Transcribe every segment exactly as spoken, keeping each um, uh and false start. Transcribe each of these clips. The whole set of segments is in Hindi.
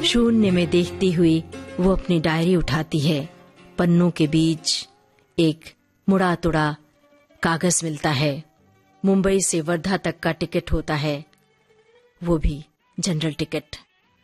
शून्य में देखती हुई वो अपनी डायरी उठाती है। पन्नों के बीच एक मुड़ा तुड़ा कागज मिलता है। मुंबई से वर्धा तक का टिकट होता है, वो भी जनरल टिकट।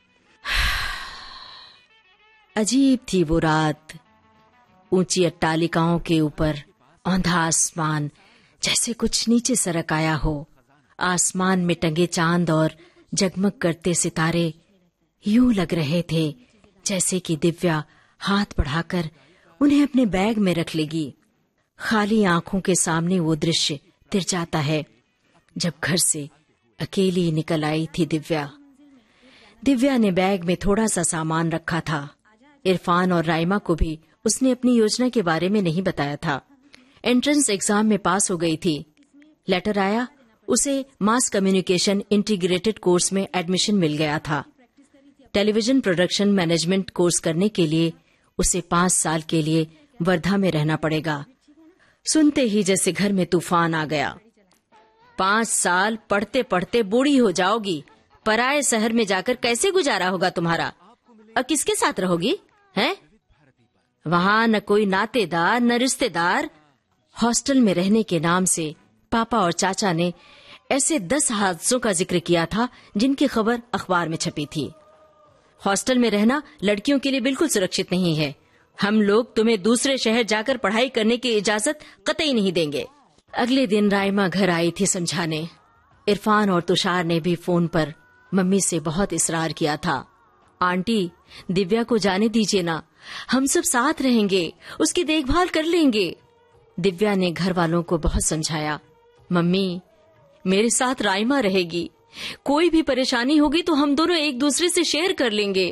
अजीब थी वो रात। ऊंची अट्टालिकाओं के ऊपर औंधा आसमान, जैसे कुछ नीचे सरक आया हो। आसमान में टंगे चांद और जगमग करते सितारे यूं लग रहे थे जैसे कि दिव्या हाथ बढ़ाकर उन्हें अपने बैग में रख लेगी। खाली आंखों के सामने वो दृश्य तिर जाता है जब घर से अकेली निकल आई थी दिव्या। दिव्या ने बैग में थोड़ा सा सामान रखा था। इरफान और राइमा को भी उसने अपनी योजना के बारे में नहीं बताया था। एंट्रेंस एग्जाम में पास हो गई थी। लेटर आया, उसे मास कम्युनिकेशन इंटीग्रेटेड कोर्स में एडमिशन मिल गया था। टेलीविजन प्रोडक्शन मैनेजमेंट कोर्स करने के लिए उसे पांच साल के लिए वर्धा में रहना पड़ेगा। सुनते ही जैसे घर में तूफान आ गया। पांच साल पढ़ते पढ़ते बूढ़ी हो जाओगी, पराये शहर में जाकर कैसे गुजारा होगा तुम्हारा? और किसके साथ रहोगी हैं? वहां न कोई नातेदार न रिश्तेदार। हॉस्टल में रहने के नाम से पापा और चाचा ने ऐसे दस हादसों का जिक्र किया था जिनकी खबर अखबार में छपी थी। हॉस्टल में रहना लड़कियों के लिए बिल्कुल सुरक्षित नहीं है। हम लोग तुम्हें दूसरे शहर जाकर पढ़ाई करने की इजाजत कतई नहीं देंगे। अगले दिन राइमा घर आई थी समझाने। इरफान और तुषार ने भी फोन पर मम्मी से बहुत इसरार किया था। आंटी, दिव्या को जाने दीजिए ना, हम सब साथ रहेंगे, उसकी देखभाल कर लेंगे। दिव्या ने घर वालों को बहुत समझाया। मम्मी, मेरे साथ राइमा रहेगी, कोई भी परेशानी होगी तो हम दोनों एक दूसरे से शेयर कर लेंगे।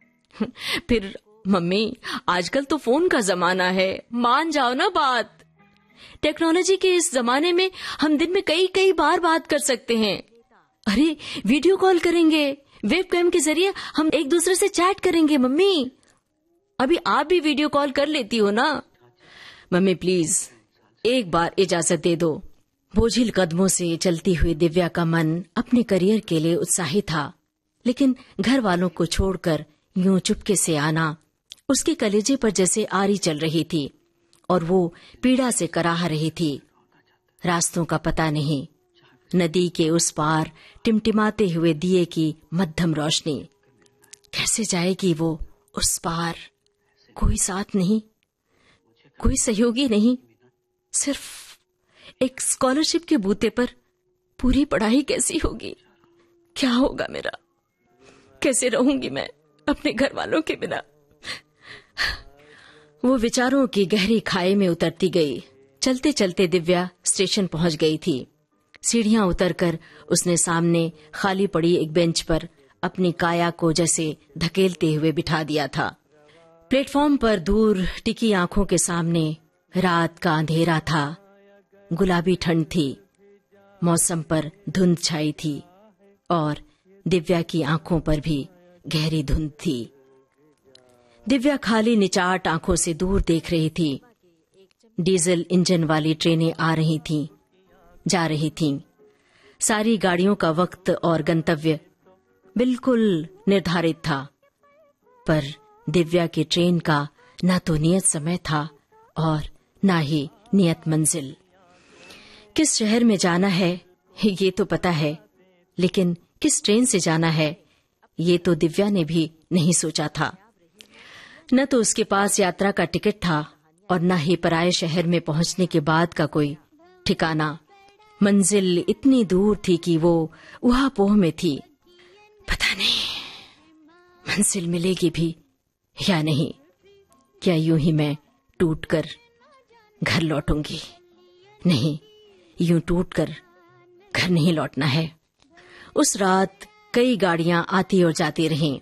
फिर मम्मी, आजकल तो फोन का जमाना है, मान जाओ ना बात। टेक्नोलॉजी के इस जमाने में हम दिन में कई कई बार बात कर सकते हैं। अरे, वीडियो कॉल करेंगे, वेबकैम के जरिए हम एक दूसरे से चैट करेंगे। मम्मी, अभी आप भी वीडियो कॉल कर लेती हो ना? मम्मी प्लीज, एक बार इजाजत दे दो। बोझिल कदमों से चलती हुई दिव्या का मन अपने करियर के लिए उत्साही था, लेकिन घर वालों को छोड़कर यूं चुपके से आना उसके कलेजे पर जैसे आरी चल रही थी और वो पीड़ा से कराह रही थी। रास्तों का पता नहीं, नदी के उस पार टिमटिमाते हुए दिए की मध्यम रोशनी। कैसे जाएगी वो उस पार? कोई साथ नहीं, कोई सहयोगी नहीं, सिर्फ एक स्कॉलरशिप के बूते पर पूरी पढ़ाई कैसी होगी? क्या होगा मेरा? कैसे रहूंगी मैं अपने घर वालों के बिना? वो विचारों की गहरी खाई में उतरती गई। चलते चलते दिव्या स्टेशन पहुंच गई थी। सीढ़ियां उतरकर उसने सामने खाली पड़ी एक बेंच पर अपनी काया को जैसे धकेलते हुए बिठा दिया था। प्लेटफॉर्म पर दूर टिकी आंखों के सामने रात का अंधेरा था। गुलाबी ठंड थी, मौसम पर धुंध छाई थी और दिव्या की आंखों पर भी गहरी धुंध थी। दिव्या खाली निचाट आंखों से दूर देख रही थी। डीजल इंजन वाली ट्रेनें आ रही थीं, जा रही थीं। सारी गाड़ियों का वक्त और गंतव्य बिल्कुल निर्धारित था, पर दिव्या की ट्रेन का न तो नियत समय था और न ही नियत मंजिल। किस शहर में जाना है ये तो पता है, लेकिन किस ट्रेन से जाना है ये तो दिव्या ने भी नहीं सोचा था। न तो उसके पास यात्रा का टिकट था और न ही पराये शहर में पहुंचने के बाद का कोई ठिकाना। मंजिल इतनी दूर थी कि वो ऊहापोह में थी। पता नहीं मंजिल मिलेगी भी या नहीं। क्या यूं ही मैं टूटकर घर लौटूंगी? नहीं, यूं टूटकर घर नहीं लौटना है। उस रात कई गाड़ियां आती और जाती रहीं।